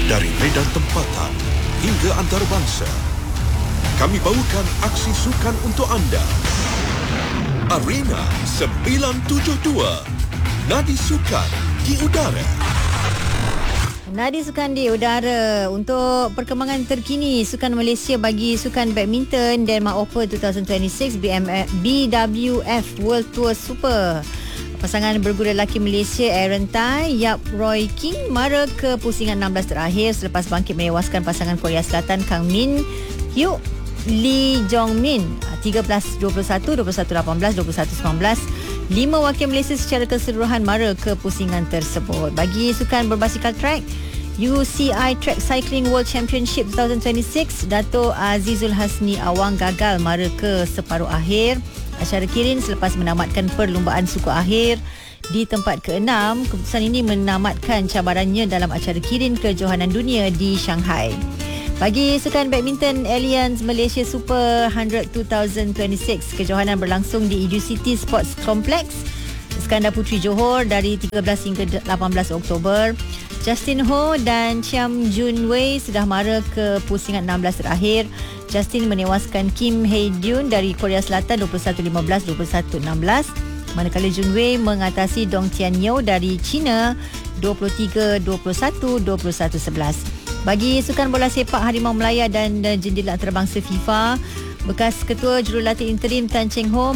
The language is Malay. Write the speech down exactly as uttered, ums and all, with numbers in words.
Dari medan tempatan hingga antarabangsa, kami bawakan aksi sukan untuk anda. Arena sembilan tujuh dua, Nadi Sukan di udara. Nadi Sukan di udara untuk perkembangan terkini Sukan Malaysia bagi Sukan Badminton Denmark Open dua ribu dua puluh enam B W F World Tour Super. Pasangan bergura lelaki Malaysia Aaron Tai, Yap Roy King mara ke pusingan enam belas terakhir selepas bangkit menewaskan pasangan Korea Selatan Kang Min Hyuk Lee Jong Min tiga belas dua puluh satu, dua puluh satu lapan belas, dua puluh satu sembilan belas. Lima wakil Malaysia secara keseluruhan mara ke pusingan tersebut. Bagi sukan berbasikal track, U C I Track Cycling World Championship dua ribu dua puluh enam, Dato' Azizul Hasni Awang gagal mara ke separuh akhir acara kirin selepas menamatkan perlumbaan suku akhir di tempat keenam. Keputusan ini menamatkan cabarannya dalam acara kirin kejohanan dunia di Shanghai. Bagi sukan badminton Allianz Malaysia Super one hundred dua ribu dua puluh enam, kejohanan berlangsung di Edu City Sports Complex, Iskandar Puteri Johor dari tiga belas hingga lapan belas Oktober. Justin Ho dan Chiam Jun Wei sudah mara ke pusingan enam belas terakhir. Justin menewaskan Kim Hae Dyun dari Korea Selatan dua puluh satu lima belas, dua puluh satu enam belas. Manakala Jun Wei mengatasi Dong Tian Yeo dari China dua puluh tiga dua puluh satu, dua puluh satu sebelas. Bagi sukan bola sepak Harimau Melaya dan jendela antarabangsa FIFA, bekas ketua jurulatih interim Tan Cheng Ho